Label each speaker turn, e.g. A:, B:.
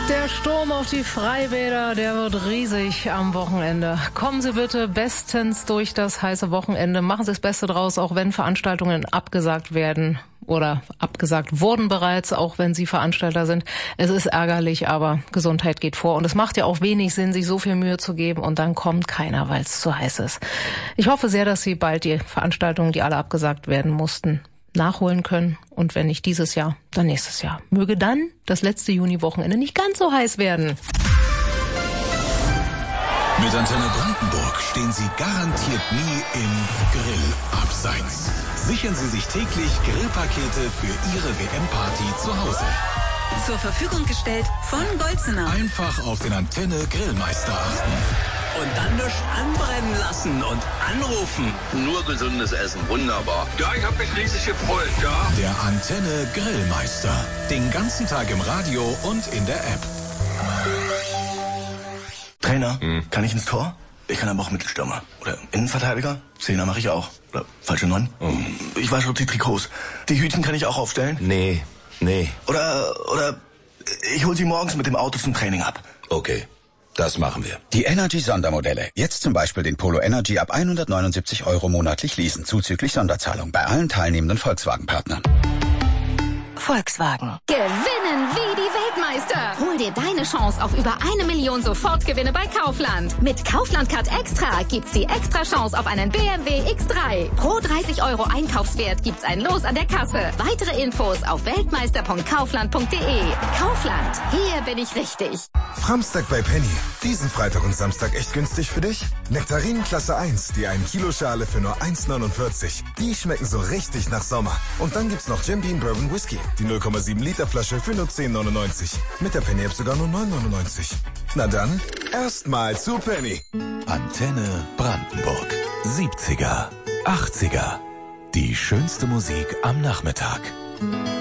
A: Der Sturm auf die Freibäder, der wird riesig am Wochenende. Kommen Sie bitte bestens durch das heiße Wochenende. Machen Sie das Beste draus, auch wenn Veranstaltungen abgesagt werden oder abgesagt wurden bereits, auch wenn Sie Veranstalter sind. Es ist ärgerlich, aber Gesundheit geht vor. Und es macht ja auch wenig Sinn, sich so viel Mühe zu geben und dann kommt keiner, weil es zu heiß ist. Ich hoffe sehr, dass Sie bald die Veranstaltungen, die alle abgesagt werden mussten, nachholen können. Und wenn nicht dieses Jahr, dann nächstes Jahr. Möge dann das letzte Juniwochenende nicht ganz so heiß werden.
B: Mit Antenne Brandenburg stehen Sie garantiert nie im Grillabseits. Sichern Sie sich täglich Grillpakete für Ihre WM-Party zu Hause.
C: Zur Verfügung gestellt von Golzener.
B: Einfach auf den Antenne Grillmeister achten.
D: Und dann nicht anbrennen lassen und anrufen.
E: Nur gesundes Essen, wunderbar. Ja, ich habe mich riesig gefreut, ja.
B: Der Antenne Grillmeister. Den ganzen Tag im Radio und in der App.
F: Trainer, kann ich ins Tor? Ich kann aber auch Mittelstürmer. Oder Innenverteidiger? Zehner mache ich auch. Oder falsche 9? Ich wasche die Trikots. Die Hütchen kann ich auch aufstellen?
D: Nee.
F: Oder ich hol sie morgens mit dem Auto zum Training ab.
D: Okay, das machen wir.
G: Die Energy-Sondermodelle. Jetzt zum Beispiel den Polo Energy ab 179 € monatlich leasen, zuzüglich Sonderzahlung bei allen teilnehmenden Volkswagen-Partnern.
H: Volkswagen. Gewinnen wie die Weltmeister. Hol dir deine Chance auf über 1 Million Sofortgewinne bei Kaufland. Mit Kaufland Card Extra gibt's die extra Chance auf einen BMW X3. Pro 30 € Einkaufswert gibt's ein Los an der Kasse. Weitere Infos auf weltmeister.kaufland.de. Kaufland. Hier bin ich richtig.
I: Framstag bei Penny. Diesen Freitag und Samstag echt günstig für dich? Nektarinen Klasse 1, die 1 Kilo Schale für nur 1,49. Die schmecken so richtig nach Sommer. Und dann gibt's noch Jim Beam Bourbon Whisky. Die 0,7 Liter Flasche für nur 10,99. Mit der Penny App sogar nur 9,99. Na dann, erstmal zu Penny.
B: Antenne Brandenburg. 70er, 80er. Die schönste Musik am Nachmittag.